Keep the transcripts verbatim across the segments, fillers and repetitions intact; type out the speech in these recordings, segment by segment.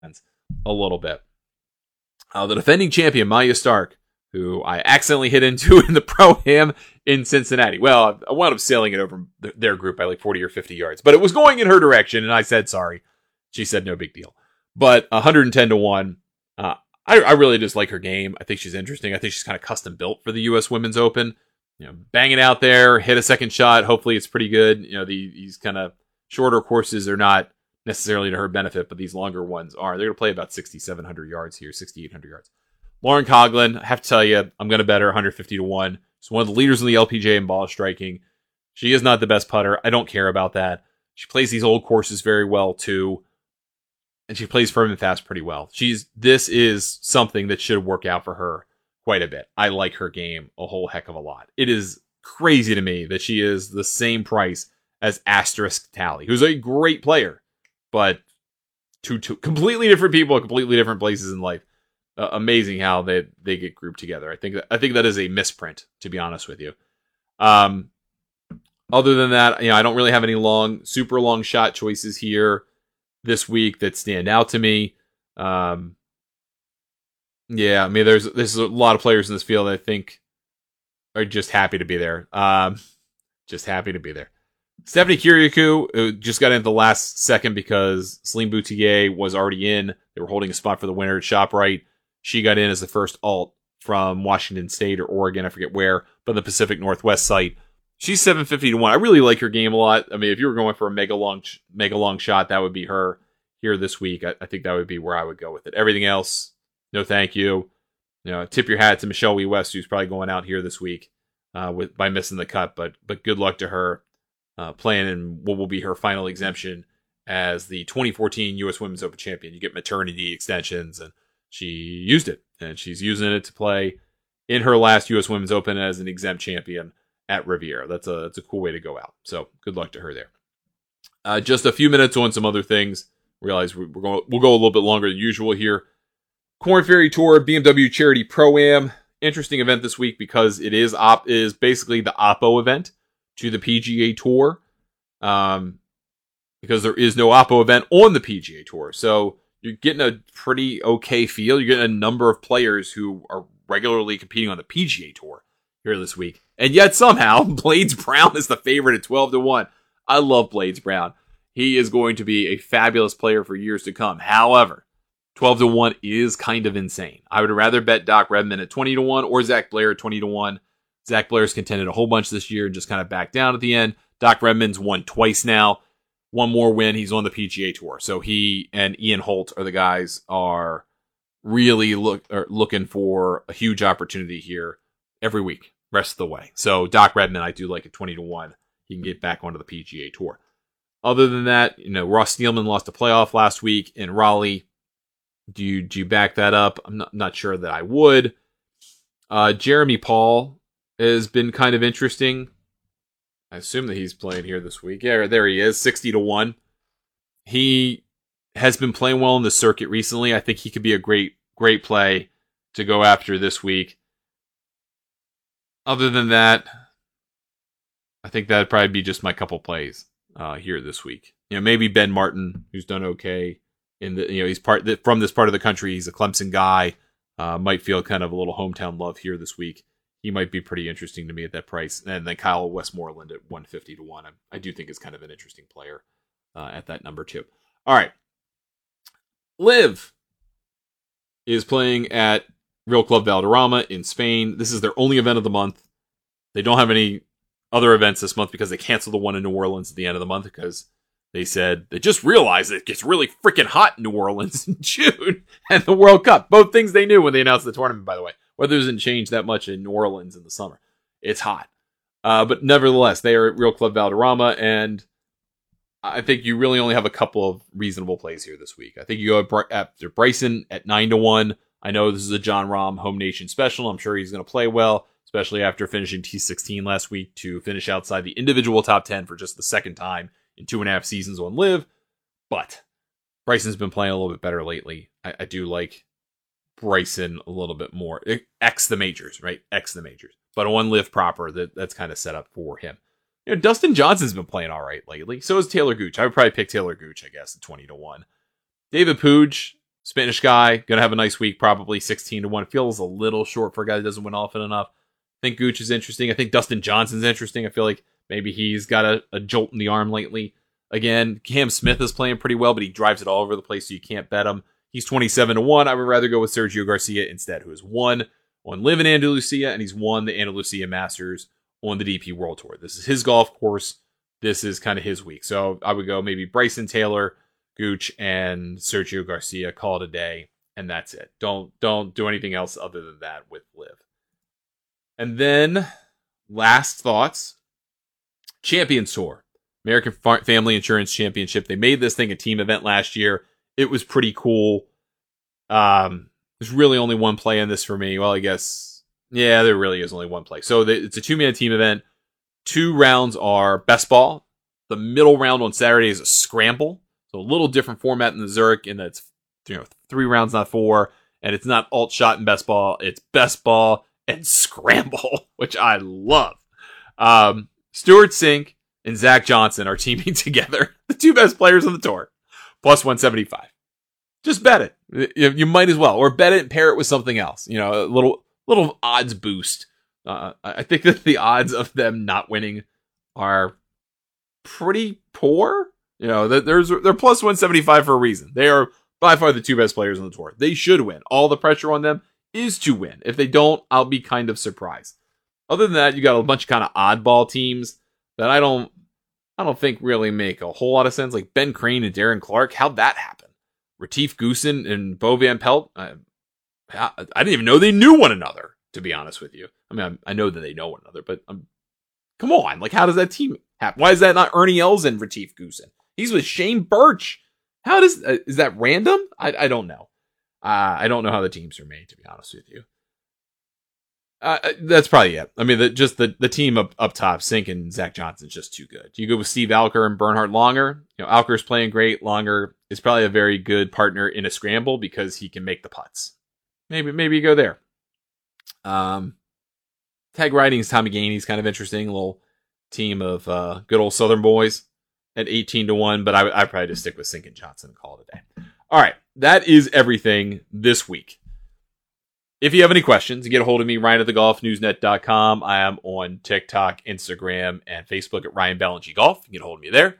a little bit. Uh, the defending champion, Maya Stark, who I accidentally hit into in the Pro-Am in Cincinnati. Well, I wound up sailing it over their group by like forty or fifty yards, but it was going in her direction, and I said sorry. She said no big deal. But one hundred ten to one, uh, I, I really just like her game. I think she's interesting. I think she's kind of custom built for the U S Women's Open. You know, bang it out there, hit a second shot. Hopefully it's pretty good. You know, the, these kind of shorter courses are not necessarily to her benefit, but these longer ones are. They're going to play about sixty-seven hundred yards here, sixty-eight hundred yards. Lauren Coughlin, I have to tell you, I'm going to bet her one hundred fifty to one. She's one of the leaders in the L P G A in ball striking. She is not the best putter. I don't care about that. She plays these old courses very well, too. And she plays firm and fast pretty well. She's This is something that should work out for her quite a bit. I like her game a whole heck of a lot. It is crazy to me that she is the same price as Asterisk Tally, who's a great player, but two, two completely different people, completely different places in life. Uh, amazing how they, they get grouped together. I think that, I think that is a misprint, to be honest with you. Um, other than that, you know, I don't really have any long, super long shot choices here this week that stand out to me. Um, yeah, I mean, there's there's a lot of players in this field that I think are just happy to be there. Um, just happy to be there. Stephanie Kiriakou just got in at the last second because Celine Boutier was already in. They were holding a spot for the winner at ShopRite. She got in as the first alt from Washington State or Oregon, I forget where, but the Pacific Northwest site. She's seven fifty to one. I really like her game a lot. I mean, if you were going for a mega long, mega long shot, that would be her here this week. I, I think that would be where I would go with it. Everything else, no thank you. You know, tip your hat to Michelle Wee West, who's probably going out here this week uh, with by missing the cut, but but good luck to her uh, playing in what will be her final exemption as the twenty fourteen U S Women's Open champion. You get maternity extensions, and she used it, and she's using it to play in her last U S Women's Open as an exempt champion at Riviera. That's a that's a cool way to go out. So good luck to her there. Uh, just a few minutes on some other things. Realize we're going we'll go a little bit longer than usual here. Korn Ferry Tour B M W Charity Pro-Am. Interesting event this week because it is op is basically the Oppo event to the P G A Tour. Um, because there is no Oppo event on the P G A Tour. So you're getting a pretty okay feel. You're getting a number of players who are regularly competing on the P G A Tour here this week. And yet somehow Blades Brown is the favorite at twelve to one. I love Blades Brown. He is going to be a fabulous player for years to come. However, twelve to one is kind of insane. I would rather bet Doc Redman at twenty to one or Zach Blair at twenty to one. Zach Blair's contended a whole bunch this year and just kind of backed down at the end. Doc Redman's won twice now. One more win, he's on the P G A Tour. So he and Ian Holt are the guys are really look are looking for a huge opportunity here every week, rest of the way. So Doc Redman, I do like at twenty to one. He can get back onto the P G A Tour. Other than that, you know, Ross Steelman lost a playoff last week in Raleigh. Do you, do you back that up? I'm not, not sure that I would. Uh, Jeremy Paul has been kind of interesting. I assume that he's playing here this week. Yeah, there he is, sixty to one. He has been playing well in the circuit recently. I think he could be a great, great play to go after this week. Other than that, I think that'd probably be just my couple plays uh, here this week. You know, maybe Ben Martin, who's done okay in the, you know, he's part from this part of the country. He's a Clemson guy. Uh, might feel kind of a little hometown love here this week. He might be pretty interesting to me at that price. And then Kyle Westmoreland at one fifty to one. I, I do think is kind of an interesting player uh, at that number too. All right. Liv is playing at Real Club Valderrama in Spain. This is their only event of the month. They don't have any other events this month because they canceled the one in New Orleans at the end of the month because they said they just realized it gets really freaking hot in New Orleans in June and the World Cup. Both things they knew when they announced the tournament, by the way. Weather doesn't change that much in New Orleans in the summer. It's hot. Uh, but nevertheless, they are at Real Club Valderrama, and I think you really only have a couple of reasonable plays here this week. I think you go after Bryson at nine to one. I know this is a John Rahm Home Nation special. I'm sure he's going to play well, especially after finishing T sixteen last week to finish outside the individual top ten for just the second time in two and a half seasons on Liv. But Bryson's been playing a little bit better lately. I, I do like Bryson a little bit more. X the majors, right? X the majors. But on Liv proper, that, that's kind of set up for him. You know, Dustin Johnson's been playing all right lately. So is Taylor Gooch. I would probably pick Taylor Gooch, I guess, at twenty to one. David Puig, Spanish guy, going to have a nice week, probably sixteen to one. Feels a little short for a guy that doesn't win often enough. I think Gooch is interesting. I think Dustin Johnson's interesting. I feel like maybe he's got a, a jolt in the arm lately. Again, Cam Smith is playing pretty well, but he drives it all over the place, so you can't bet him. He's twenty-seven to one. I would rather go with Sergio Garcia instead, who has won on Live in Andalusia, and he's won the Andalusia Masters on the D P World Tour. This is his golf course. This is kind of his week. So I would go maybe Bryson Taylor, Gooch, and Sergio Garcia, call it a day, and that's it. Don't don't do anything else other than that with Live. And then, last thoughts, Champions Tour. American Family Insurance Championship. They made this thing a team event last year. It was pretty cool. Um, there's really only one play in this for me. Well, I guess, yeah, there really is only one play. So the, it's a two-man team event. Two rounds are best ball. The middle round on Saturday is a scramble. So a little different format than the Zurich in that it's, you know, three rounds, not four. And it's not alt shot and best ball. It's best ball and scramble, which I love. Um, Stuart Sink and Zach Johnson are teaming together. The two best players on the tour. Plus one seventy-five. Just bet it. You, you might as well. Or bet it and pair it with something else. You know, a little little odds boost. Uh, I think that the odds of them not winning are pretty poor. You know, there's they're plus one seventy-five for a reason. They are by far the two best players on the tour. They should win. All the pressure on them is to win. If they don't, I'll be kind of surprised. Other than that, you got a bunch of kind of oddball teams that I don't I don't think really make a whole lot of sense. Like Ben Crane and Darren Clark. How'd that happen? Retief Goosen and Bo Van Pelt. I, I didn't even know they knew one another, to be honest with you. I mean, I, I know that they know one another, but um, come on. Like, how does that team happen? Why is that not Ernie Els and Retief Goosen? He's with Shane Birch. How does, uh, is that random? I, I don't know. Uh, I don't know how the teams are made, to be honest with you. Uh, that's probably it. I mean, the, just the, the team up, up top, Sink and Zach Johnson, is just too good. You go with Steve Alker and Bernhard Langer. You know, Alker's playing great. Langer is probably a very good partner in a scramble because he can make the putts. Maybe maybe you go there. Um, tag riding is Tommy Gainey's kind of interesting. A little team of uh, good old Southern boys at eighteen to one, but I, I'd probably just stick with Sink and Johnson and call it a day. All right, that is everything this week. If you have any questions, get a hold of me, Ryan at the golf news net dot com. I am on TikTok, Instagram, and Facebook at Ryan Ballingy Golf. You can get a hold of me there.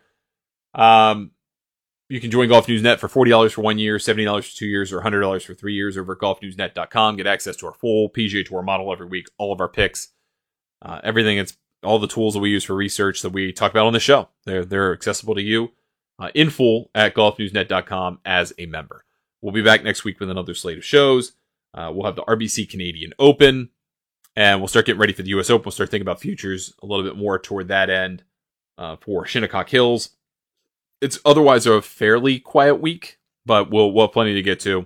Um, you can join Golf News Net for forty dollars for one year, seventy dollars for two years, or one hundred dollars for three years over at golf news net dot com. Get access to our full P G A Tour model every week, all of our picks, uh, everything. It's all the tools that we use for research that we talk about on the show. They're, they're accessible to you uh, in full at golf news net dot com as a member. We'll be back next week with another slate of shows. Uh, we'll have the R B C Canadian Open, and we'll start getting ready for the U S Open. We'll start thinking about futures a little bit more toward that end uh, for Shinnecock Hills. It's otherwise a fairly quiet week, but we'll, we'll have plenty to get to.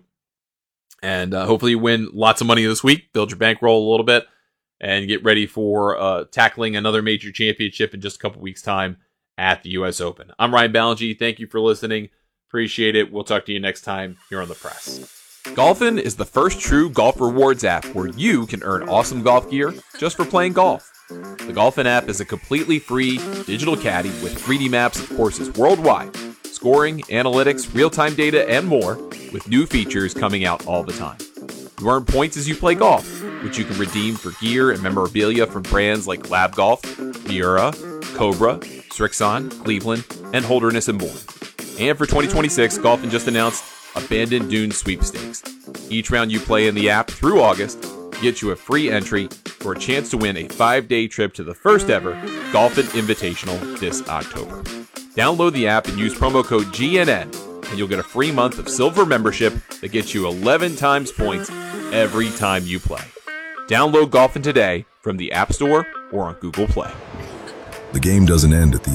And uh, hopefully you win lots of money this week, build your bankroll a little bit, and get ready for uh, tackling another major championship in just a couple weeks' time at the U S Open. I'm Ryan Ballingy. Thank you for listening. Appreciate it. We'll talk to you next time here on The Press. Golfin is the first true golf rewards app where you can earn awesome golf gear just for playing golf. The Golfin app is a completely free digital caddy with three D maps of courses worldwide, scoring, analytics, real-time data, and more, with new features coming out all the time. You earn points as you play golf, which you can redeem for gear and memorabilia from brands like Lab Golf, Miura, Cobra, Strixon, Cleveland, and Holderness and Bourne. And for twenty twenty-six, Golfin just announced Abandoned Dunes Sweepstakes. Each round you play in the app through August gets you a free entry for a chance to win a five-day trip to the first ever Golfin Invitational this October. Download the app and use promo code G N N, and you'll get a free month of silver membership that gets you eleven times points every time you play. Download Golfin today from the App Store or on Google Play. The game doesn't end at the